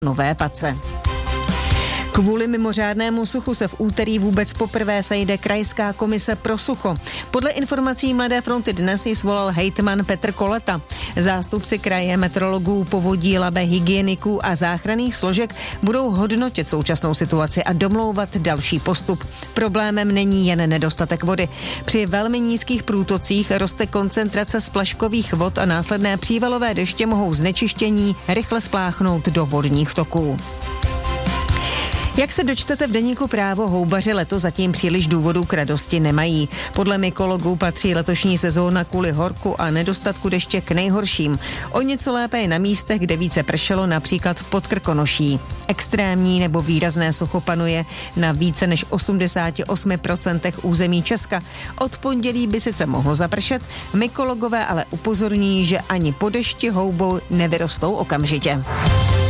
Nové Pace. Kvůli mimořádnému suchu se v úterý vůbec poprvé sejde krajská komise pro sucho. Podle informací Mladé fronty dnes ji svolal hejtman Petr Koleta. Zástupci kraje, meteorologů, povodí, Labe, hygieniků a záchranných složek budou hodnotit současnou situaci a domlouvat další postup. Problémem není jen nedostatek vody. Při velmi nízkých průtocích roste koncentrace splaškových vod a následné přívalové deště mohou znečištění rychle spláchnout do vodních toků. Jak se dočtete v deníku Právo, houbaři letos zatím příliš důvodů k radosti nemají. Podle mykologů patří letošní sezóna kvůli horku a nedostatku deště k nejhorším. O něco lépe je na místech, kde více pršelo, například v Podkrkonoší. Extrémní nebo výrazné sucho panuje na více než 88% území Česka. Od pondělí by sice mohlo zapršet, mykologové ale upozorní, že ani po dešti houbou nevyrostou okamžitě.